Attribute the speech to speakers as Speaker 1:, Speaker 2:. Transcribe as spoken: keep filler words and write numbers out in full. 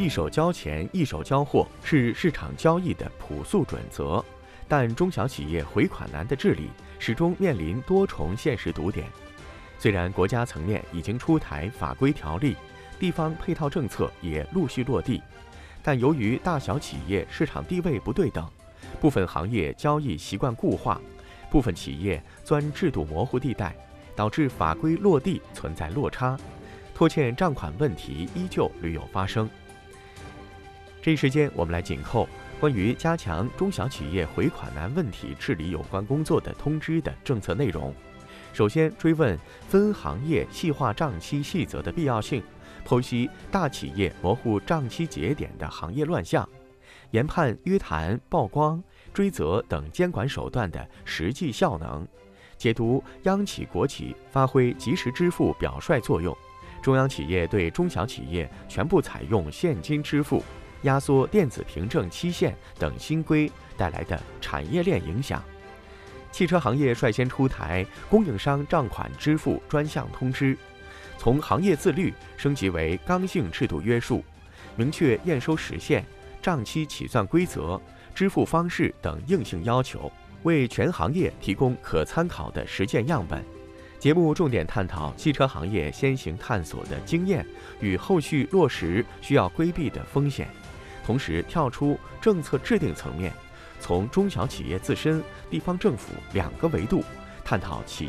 Speaker 1: 一手交钱一手交货是市场交易的朴素准则，但中小企业回款难的治理始终面临多重现实堵点。虽然国家层面已经出台法规条例，地方配套政策也陆续落地，但由于大小企业市场地位不对等，部分行业交易习惯固化，部分企业钻制度模糊地带，导致法规落地存在落差，拖欠账款问题依旧屡有发生。这一时间，我们来紧扣关于加强中小企业回款难问题治理有关工作的通知的政策内容。首先追问分行业细化账期细则的必要性，剖析大企业模糊账期节点的行业乱象，研判约谈、曝光、追责等监管手段的实际效能，解读央企国企发挥及时支付表率作用，中央企业对中小企业全部采用现金支付、压缩电子凭证期限等新规带来的产业链影响。汽车行业率先出台供应商账款支付专项通知，从行业自律升级为刚性制度约束，明确验收时限、账期起算规则、支付方式等硬性要求，为全行业提供可参考的实践样本。节目重点探讨汽车行业先行探索的经验与后续落实需要规避的风险，同时跳出政策制定层面，从中小企业自身、地方政府两个维度探讨企